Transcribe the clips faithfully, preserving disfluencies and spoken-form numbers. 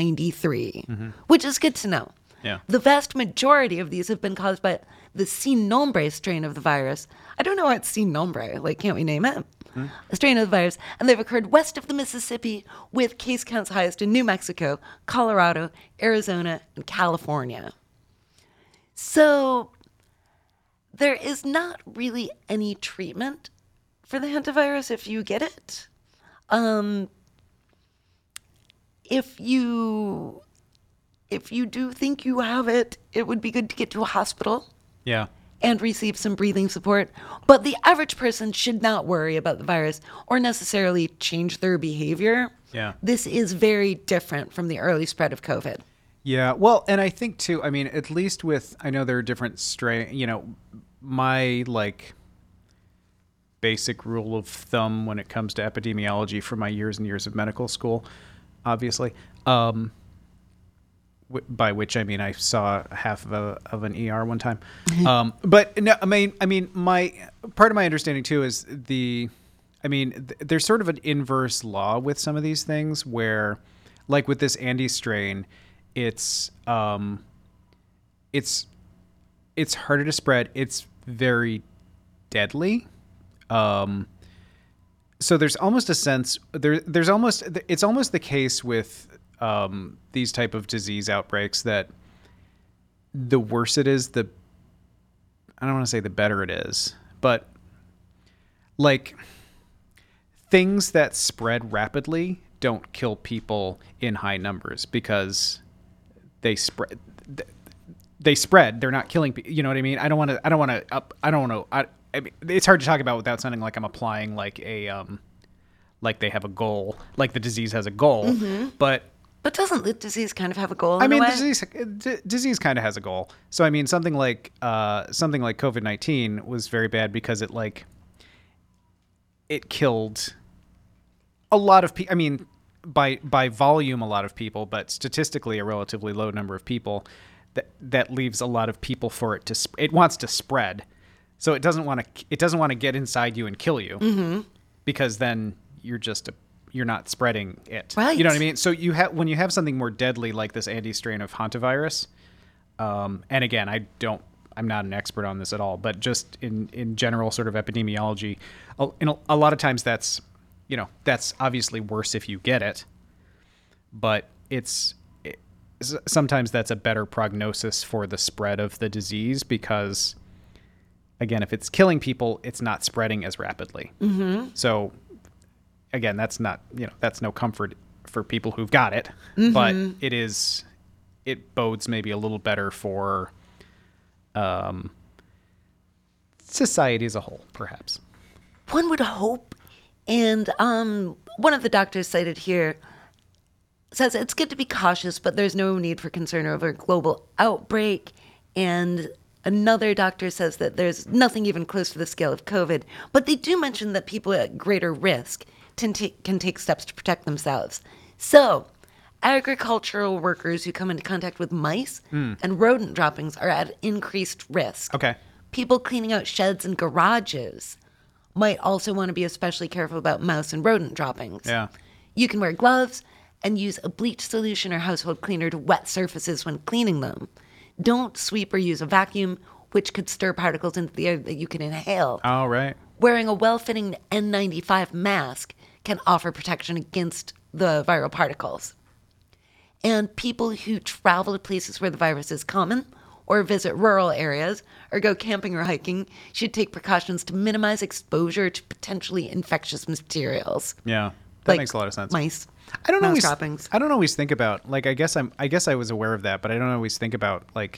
ninety-three, Mm-hmm. which is good to know. Yeah. The vast majority of these have been caused by the sin nombre strain of the virus. I don't know what sin nombre, like, can't we name it? Hmm. A strain of the virus. And they've occurred west of the Mississippi, with case counts highest in New Mexico, Colorado, Arizona, and California. So there is not really any treatment for the hantavirus if you get it. Um, if you if you do think you have it, it would be good to get to a hospital Yeah. and receive some breathing support. But the average person should not worry about the virus or necessarily change their behavior. Yeah. This is very different from the early spread of COVID. Yeah. Well, and I think too, I mean, at least with, I know there are different strain, you know, my like basic rule of thumb when it comes to epidemiology from my years and years of medical school, obviously, um, w- by which I mean I saw half of a of an E R one time. um, but no, I mean, I mean, my part of my understanding too is the, I mean, th- there's sort of an inverse law with some of these things where, like with this Andy strain, it's um, it's it's harder to spread. It's very deadly. Um, so there's almost a sense there, there's almost, it's almost the case with, um, these type of disease outbreaks that the worse it is, the, I don't want to say the better it is, but like things that spread rapidly don't kill people in high numbers because they spread, they spread, they're not killing people. You know what I mean? I don't want to, I don't want to up, I don't know. I, I mean, it's hard to talk about without sounding like I'm applying like a, um, like they have a goal, like the disease has a goal, Mm-hmm. but But doesn't the disease kind of have a goal? I in mean, a the way? disease, d- disease kind of has a goal. So, I mean, something like, uh, something like COVID nineteen was very bad because it like, it killed a lot of people. I mean, by, by volume, a lot of people, but statistically a relatively low number of people. That, that leaves a lot of people for it to, sp- it wants to spread. So it doesn't want to, it doesn't want to get inside you and kill you, Mm-hmm. because then you're just a, you're not spreading it. Right. You know what I mean? So you have, when you have something more deadly like this Andy strain of hantavirus, um, and again, I don't, I'm not an expert on this at all, but just in, in general sort of epidemiology, a, in a, a lot of times that's, you know, that's obviously worse if you get it, but it's, it, sometimes that's a better prognosis for the spread of the disease because, again, if it's killing people, it's not spreading as rapidly. Mm-hmm. So, again, that's not, you know, that's no comfort for people who've got it, Mm-hmm. but it is, it bodes maybe a little better for um, society as a whole, perhaps. One would hope. And um, one of the doctors cited here says it's good to be cautious, but there's no need for concern over a global outbreak. And another doctor says that there's nothing even close to the scale of COVID, but they do mention that people at greater risk can take, can take steps to protect themselves. So, agricultural workers who come into contact with mice Mm. and rodent droppings are at increased risk. Okay. People cleaning out sheds and garages might also want to be especially careful about mouse and rodent droppings. Yeah. You can wear gloves and use a bleach solution or household cleaner to wet surfaces when cleaning them. Don't sweep or use a vacuum, which could stir particles into the air that you can inhale. All right. Wearing a well-fitting N ninety-five mask can offer protection against the viral particles. And people who travel to places where the virus is common or visit rural areas or go camping or hiking should take precautions to minimize exposure to potentially infectious materials. Yeah. That Like makes a lot of sense. Mice. I don't mouse always, droppings. I don't always think about, like, I guess I'm, I guess I was aware of that, but I don't always think about, like,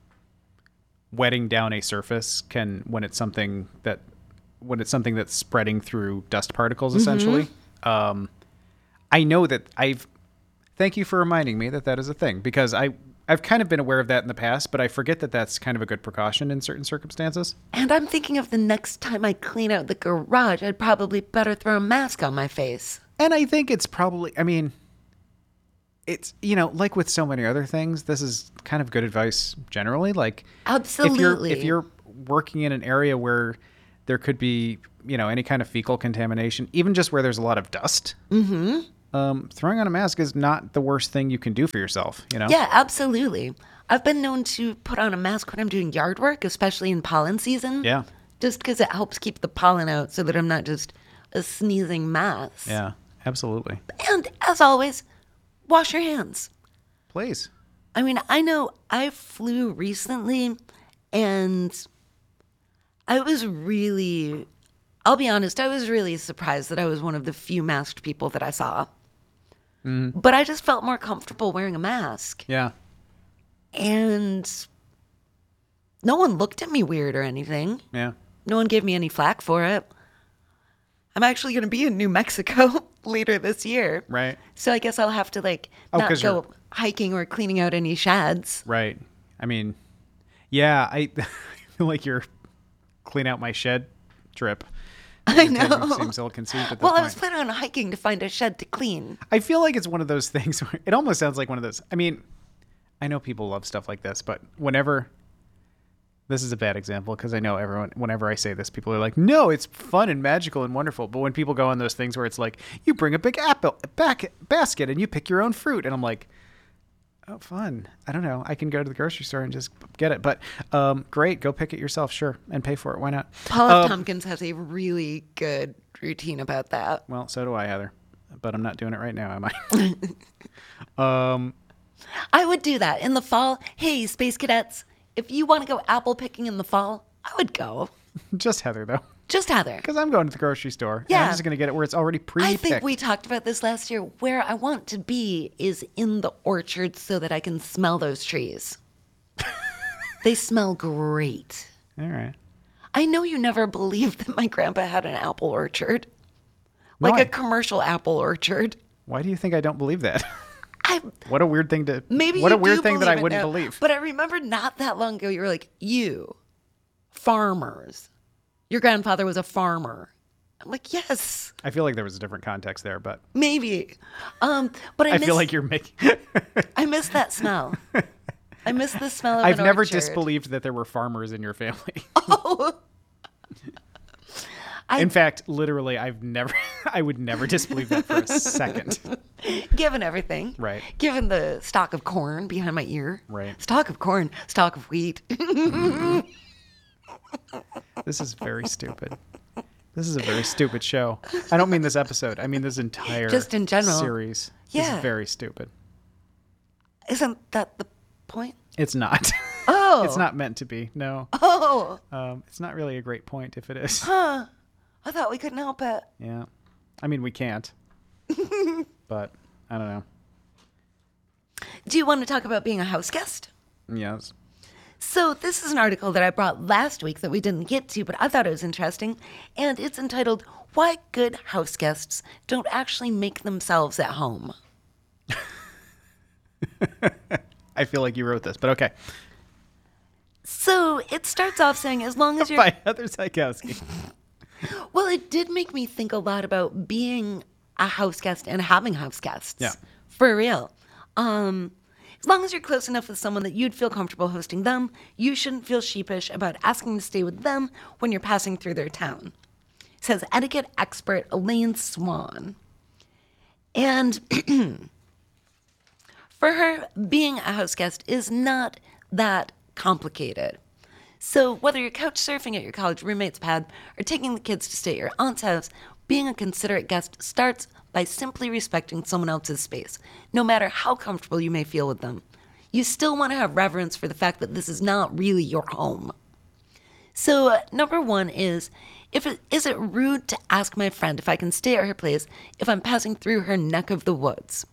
wetting down a surface can, when it's something that, when it's something that's spreading through dust particles, essentially. Mm-hmm. Um, I know that I've, thank you for reminding me that that is a thing, because I, I've kind of been aware of that in the past, but I forget that that's kind of a good precaution in certain circumstances. And I'm thinking of the next time I clean out the garage, I'd probably better throw a mask on my face. And I think it's probably, I mean, it's, you know, like with so many other things, this is kind of good advice generally. Like, Absolutely. If you're, if you're working in an area where there could be, you know, any kind of fecal contamination, even just where there's a lot of dust, Mm-hmm. um, throwing on a mask is not the worst thing you can do for yourself, you know? Yeah, absolutely. I've been known to put on a mask when I'm doing yard work, especially in pollen season. Yeah. Just because it helps keep the pollen out so that I'm not just a sneezing mass. Yeah, absolutely. And as always, wash your hands. Please. I mean, I know I flew recently and I was really, I'll be honest, I was really surprised that I was one of the few masked people that I saw. Mm. But I just felt more comfortable wearing a mask. Yeah. And no one looked at me weird or anything. Yeah. No one gave me any flack for it. I'm actually going to be in New Mexico later this year. Right. So I guess I'll have to like Oh, not 'cause go you're- hiking or cleaning out any shads. Right. I mean, yeah, I feel like you're clean out my shed trip. I Your technique know. Seems ill-conceived at this Well, I point. was planning on hiking to find a shed to clean. I feel like it's one of those things where it almost sounds like one of those. I mean, I know people love stuff like this, but whenever this is a bad example because I know everyone, whenever I say this, people are like, no, it's fun and magical and wonderful. But when people go on those things where it's like, you bring a big apple back basket and you pick your own fruit. And I'm like, oh, fun. I don't know. I can go to the grocery store and just get it. But um, great. Go pick it yourself. Sure. And pay for it. Why not? Paul F. Um, Tompkins has a really good routine about that. Well, so do I, Heather. But I'm not doing it right now, am I? um, I would do that in the fall. Hey, Space Cadets, if you want to go apple picking in the fall, I would go. just Heather, though. Just Heather. Because I'm going to the grocery store. And Yeah. I'm just going to get it where it's already pre-picked. I think we talked about this last year. Where I want to be is in the orchard so that I can smell those trees. They smell great. All right. I know you never believed that my grandpa had an apple orchard. Like Why? a commercial apple orchard. Why do you think I don't believe that? I What a weird thing to. maybe What you a weird do thing that I believe it wouldn't now, believe. But I remember not that long ago you were like, you, farmers. Your grandfather was a farmer. I'm like, yes, I feel like there was a different context there, but maybe. Um, but I, I miss, feel like you're making. I miss that smell. I miss the smell of I've an never orchard. disbelieved that there were farmers in your family. Oh. I, In fact, literally, I've never. I would never disbelieve that for a second. given everything, Right. Given the stalk of corn behind my ear, Right. Stalk of corn, stalk of wheat. This is very stupid. This is a very stupid show. I don't mean this episode. I mean this entire Just in general. series. This Yeah. is very stupid. Isn't that the point? It's not. Oh, It's not meant to be. No. Oh, Um, it's not really a great point if it is. huh? I thought we couldn't help it. Yeah. I mean, we can't. But I don't know. Do you want to talk about being a house guest? Yes. So this is an article that I brought last week that we didn't get to, but I thought it was interesting, and it's entitled "Why Good House Guests Don't Actually Make Themselves at Home." I feel like you wrote this, but okay. So it starts off saying, as long as you're By Heather Tchaikovsky. well, it did make me think a lot about being a house guest and having house guests. Yeah. For real. Um, as long as you're close enough with someone that you'd feel comfortable hosting them, you shouldn't feel sheepish about asking to stay with them when you're passing through their town. Says etiquette expert Elaine Swan. And for her, being a house guest is not that complicated. So whether you're couch surfing at your college roommate's pad or taking the kids to stay at your aunt's house, being a considerate guest starts by simply respecting someone else's space, no matter how comfortable you may feel with them. You still want to have reverence for the fact that this is not really your home. So uh, number one is, if it, is it rude to ask my friend if I can stay at her place if I'm passing through her neck of the woods?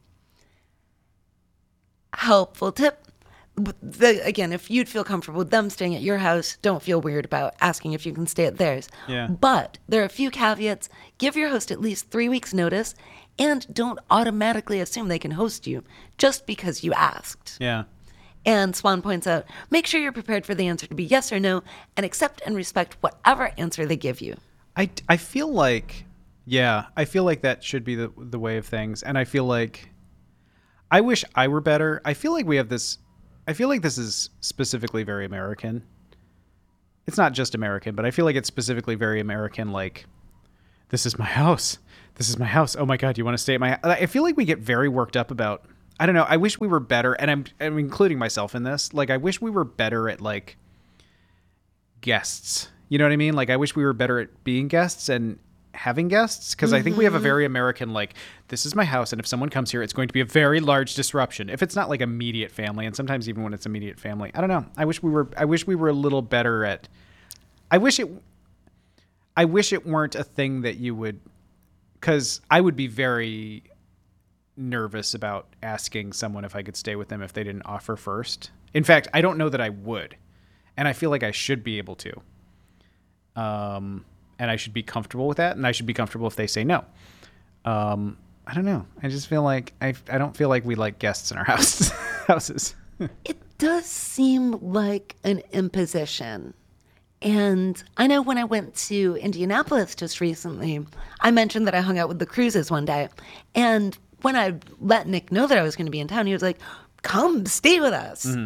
Helpful tip. The, again, if you'd feel comfortable with them staying at your house, don't feel weird about asking if you can stay at theirs. Yeah. But there are a few caveats. Give your host at least three weeks notice, and don't automatically assume they can host you just because you asked. Yeah. And Swan points out, make sure you're prepared for the answer to be yes or no, and accept and respect whatever answer they give you. I, I feel like, yeah, I feel like that should be the, the way of things. And I feel like, I wish I were better. I feel like we have this, I feel like this is specifically very American. It's not just American, but I feel like it's specifically very American, like this is my house. This is my house. Oh my God, you want to stay at my house? I feel like we get very worked up about, I don't know. I wish we were better. And I'm, I'm including myself in this. Like, I wish we were better at like guests. You know what I mean? Like, I wish we were better at being guests and having guests. Cause mm-hmm. I think we have a very American, like, this is my house. And if someone comes here, it's going to be a very large disruption. If it's not like immediate family. And sometimes even when it's immediate family, I don't know. I wish we were, I wish we were a little better at, I wish it, I wish it weren't a thing that you would, because I would be very nervous about asking someone if I could stay with them if they didn't offer first. In fact, I don't know that I would. And I feel like I should be able to. Um, and I should be comfortable with that. And I should be comfortable if they say no. Um, I don't know. I just feel like, I, I don't feel like we like guests in our house, houses. It does seem like an imposition. And I know when I went to Indianapolis just recently, I mentioned that I hung out with the Cruises one day. And when I let Nick know that I was going to be in town, he was like, come stay with us. Mm-hmm.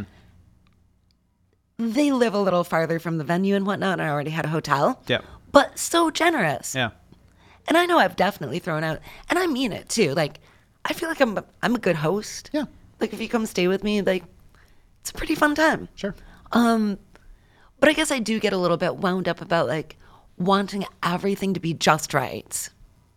They live a little farther from the venue and whatnot, and I already had a hotel. Yeah. But so generous. Yeah. And I know I've definitely thrown out, and I mean it too. Like, I feel like I'm a, I'm a good host. Yeah. Like, if you come stay with me, like, it's a pretty fun time. Sure. Um, but I guess I do get a little bit wound up about, like, wanting everything to be just right.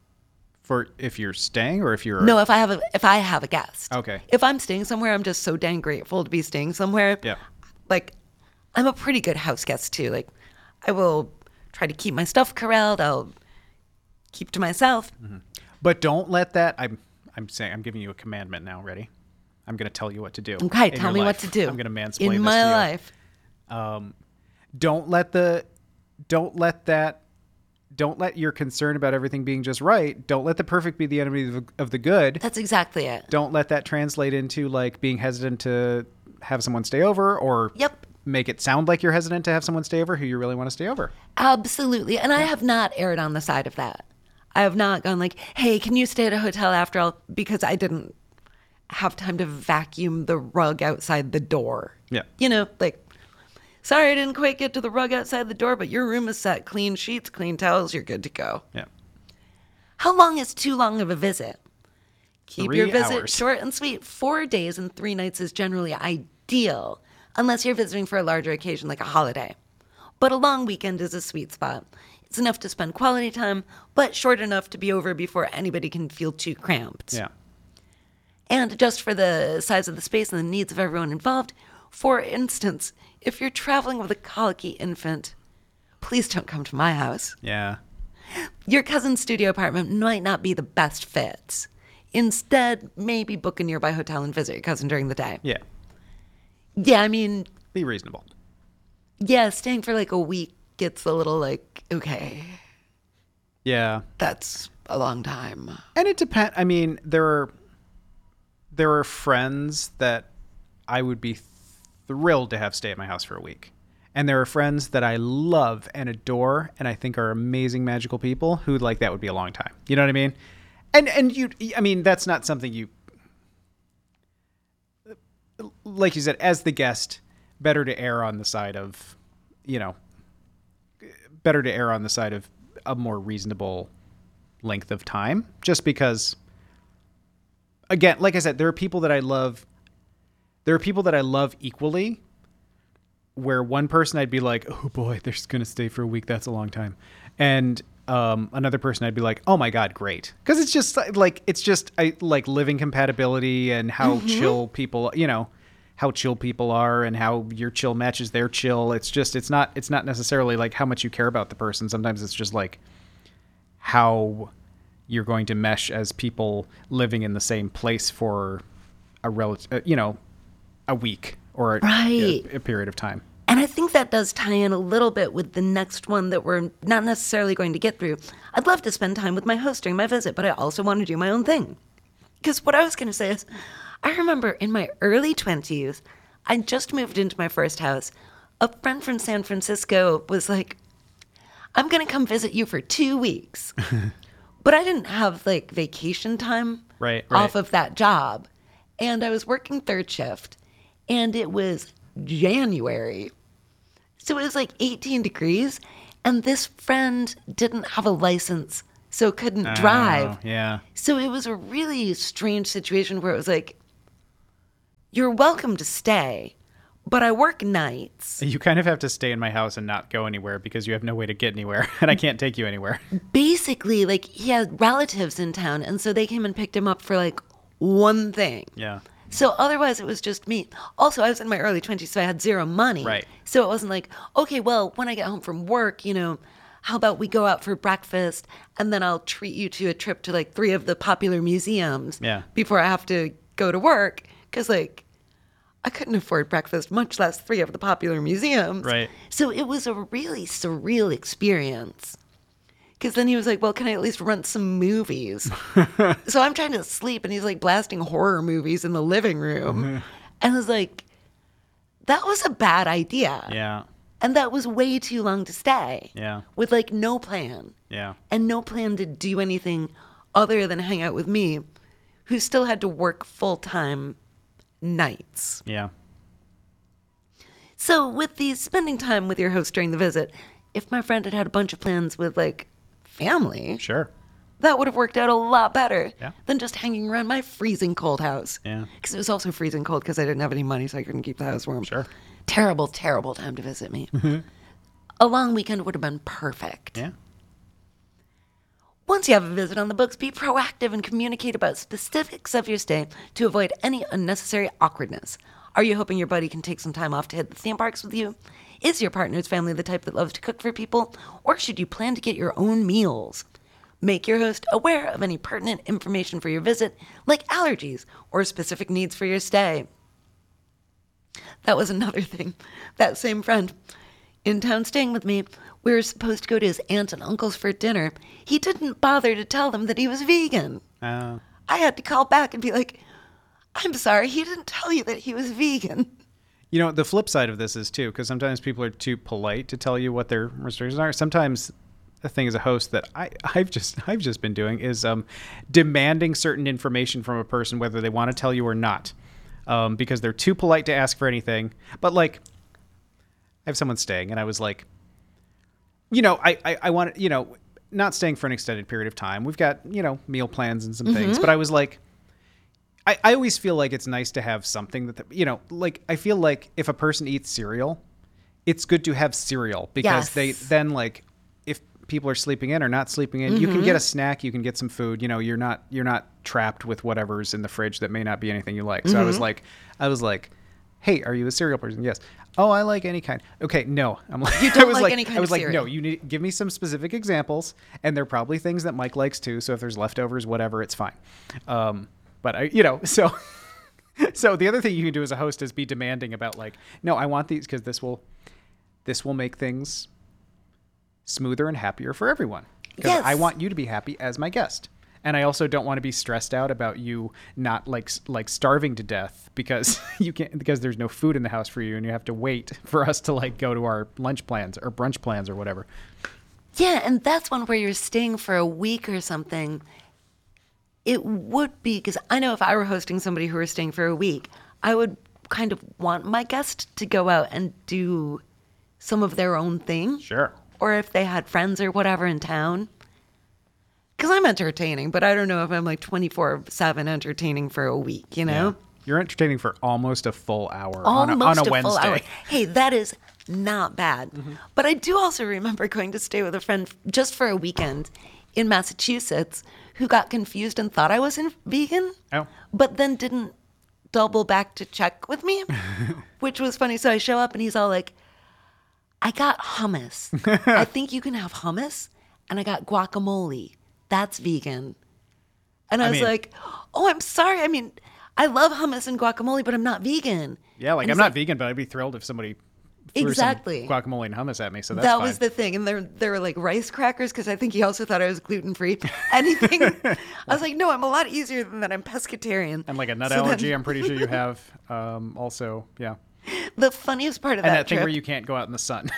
For if you're staying or if you're... No, if I have a, if I have a guest. Okay. If I'm staying somewhere, I'm just so dang grateful to be staying somewhere. Yeah. Like, I'm a pretty good house guest, too. Like, I will try to keep my stuff corralled. I'll keep to myself. Mm-hmm. But don't let that... I'm I'm saying... I'm giving you a commandment now. Ready? I'm going to tell you what to do. Okay, tell me life. what to do. I'm going to mansplain in this my to you. life. Um, don't let the... Don't let that... Don't let your concern about everything being just right. Don't let the perfect be the enemy of the, of the good. That's exactly it. Don't let that translate into like being hesitant to have someone stay over or yep. make it sound like you're hesitant to have someone stay over who you really want to stay over. Absolutely. And I have not erred on the side of that. I have not gone like, hey, can you stay at a hotel after all? Because I didn't have time to vacuum the rug outside the door. Yeah. You know, like, sorry, I didn't quite get to the rug outside the door, but your room is set. Clean sheets, clean towels, you're good to go. Yeah. How long is too long of a visit? Keep Three your visit hours. short and sweet. Four days and three nights is generally ideal, unless you're visiting for a larger occasion like a holiday. But a long weekend is a sweet spot. It's enough to spend quality time, but short enough to be over before anybody can feel too cramped. Yeah. And just for the size of the space and the needs of everyone involved, for instance, if you're traveling with a colicky infant, please don't come to my house. Yeah. Your cousin's studio apartment might not be the best fit. Instead, maybe book a nearby hotel and visit your cousin during the day. Yeah. Yeah, I mean... Be reasonable. Yeah, staying for like a week gets a little like, okay. Yeah. That's a long time. And it depends. I mean, there are, there are friends that I would be thrilled to have stay at my house for a week. And there are friends that I love and adore and I think are amazing, magical people who like that would be a long time. You know what I mean? And and you, I mean, that's not something you, like you said, as the guest, better to err on the side of, you know, better to err on the side of a more reasonable length of time. Just because, again, like I said, there are people that I love. There are people that I love equally, where one person I'd be like, oh boy, they're just going to stay for a week. That's a long time. And um, another person I'd be like, oh my God, great. Because it's just like, it's just I, like living compatibility and how mm-hmm. chill people, you know, how chill people are and how your chill matches their chill. It's just, it's not, it's not necessarily like how much you care about the person. Sometimes it's just like how you're going to mesh as people living in the same place for a relative, you know, a week or a, right. a, a period of time. And I think that does tie in a little bit with the next one that we're not necessarily going to get through. I'd love to spend time with my host during my visit, but I also want to do my own thing. Because what I was going to say is, I remember in my early twenties, I just moved into my first house. A friend from San Francisco was like, I'm going to come visit you for two weeks. But I didn't have like vacation time right, right. off of that job. And I was working third shift. And it was January. So it was like eighteen degrees. And this friend didn't have a license so couldn't Oh, drive. yeah. So it was a really strange situation where it was like, you're welcome to stay, but I work nights. You kind of have to stay in my house and not go anywhere because you have no way to get anywhere, and I can't take you anywhere. Basically, like, he had relatives in town, and so they came and picked him up for, like, one thing. Yeah. So otherwise, it was just me. Also, I was in my early twenties, so I had zero money. Right. So it wasn't like, okay, well, when I get home from work, you know, how about we go out for breakfast, and then I'll treat you to a trip to, like, three of the popular museums Yeah. before I have to go to work. Because, like, I couldn't afford breakfast, much less three of the popular museums. Right. So it was a really surreal experience. Because then he was like, well, can I at least rent some movies? So I'm trying to sleep, and he's like blasting horror movies in the living room. Mm-hmm. And I was like, that was a bad idea. Yeah. And that was way too long to stay. Yeah. With like no plan. Yeah. And no plan to do anything other than hang out with me, who still had to work full time nights. Yeah. So with the spending time with your host during the visit, if my friend had had a bunch of plans with like family, Sure. that would have worked out a lot better Yeah. than just hanging around my freezing cold house. Yeah. Because it was also freezing cold because I didn't have any money, so I couldn't keep the house warm. Sure. Terrible, terrible time to visit me. A long weekend would have been perfect. Yeah. Once you have a visit on the books, be proactive and communicate about specifics of your stay to avoid any unnecessary awkwardness. Are you hoping your buddy can take some time off to hit the theme parks with you? Is your partner's family the type that loves to cook for people? Or should you plan to get your own meals? Make your host aware of any pertinent information for your visit, like allergies or specific needs for your stay. That was another thing. That same friend, in town staying with me, we were supposed to go to his aunt and uncle's for dinner. He didn't bother to tell them that he was vegan. Uh, I had to call back and be like, I'm sorry, he didn't tell you that he was vegan. you know, the flip side of this is too, because sometimes people are too polite to tell you what their restrictions are. Sometimes the thing as a host that I, I've just I've just been doing is um, demanding certain information from a person, whether they want to tell you or not, um, because they're too polite to ask for anything. But like, I have someone staying, and I was like, you know, I I, I want you know, not staying for an extended period of time. We've got, you know, meal plans and some mm-hmm. things, but I was like, I, I always feel like it's nice to have something that, the, you know, like I feel like if a person eats cereal, it's good to have cereal because yes. they then like if people are sleeping in or not sleeping in, mm-hmm. you can get a snack, you can get some food, you know, you're not you're not trapped with whatever's in the fridge that may not be anything you like. So mm-hmm. I was like I was like, hey, are you a cereal person? Yes. Oh, I like any kind. Okay, no. I'm like, you don't I was like, like any kind I was of like, cereal. no, you need give me some specific examples, and they're probably things that Mike likes too. So if there's leftovers, whatever, it's fine. Um, but I, you know, so so the other thing you can do as a host is be demanding about like, no, I want these because this will this will make things smoother and happier for everyone. Because yes. I want you to be happy as my guest. And I also don't want to be stressed out about you not like like starving to death because you can't because there's no food in the house for you and you have to wait for us to like go to our lunch plans or brunch plans or whatever. Yeah, and that's one where you're staying for a week or something. It would be because I know if I were hosting somebody who were staying for a week, I would kind of want my guest to go out and do some of their own thing. Sure. Or if they had friends or whatever in town. Because I'm entertaining, but I don't know if I'm like twenty-four seven entertaining for a week, you know? Yeah. You're entertaining for almost a full hour almost on a, on a, a Wednesday. Full hour. Hey, that is not bad. Mm-hmm. But I do also remember going to stay with a friend just for a weekend in Massachusetts who got confused and thought I was in vegan, oh. but then didn't double back to check with me, which was funny. So I show up and he's all like, I got hummus. I think you can have hummus. And I got guacamole. That's vegan. And I, I was mean, like, oh, I'm sorry. I mean, I love hummus and guacamole, but I'm not vegan. Yeah, like and I'm not like, vegan, but I'd be thrilled if somebody threw exactly. some guacamole and hummus at me. So that's that fine. was the thing. And there, there were like rice crackers because I think he also thought I was gluten free. Anything. I was like, no, I'm a lot easier than that. I'm pescatarian. And like a nut so allergy, then, I'm pretty sure you have. Um, also, yeah. The funniest part of and that, that thing trip, where you can't go out in the sun.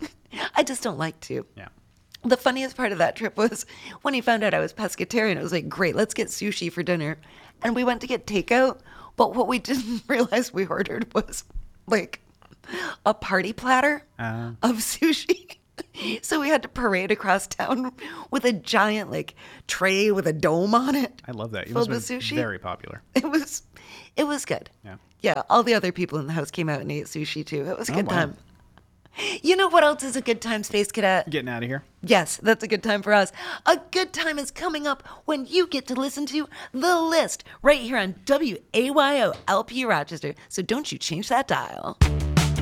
I just don't like to. Yeah. The funniest part of that trip was when he found out I was pescatarian. It was like, great, let's get sushi for dinner. And we went to get takeout. But what we didn't realize we ordered was like a party platter uh, of sushi. So we had to parade across town with a giant like tray with a dome on it. I love that. You Filled must have with been sushi. very popular. It was, it was good. Yeah. Yeah. All the other people in the house came out and ate sushi too. It was a Oh, good wow. time. You know what else is a good time, Space Cadet? Getting out of here. Yes, that's a good time for us. A good time is coming up when you get to listen to The List right here on W A Y O L P Rochester. So don't you change that dial.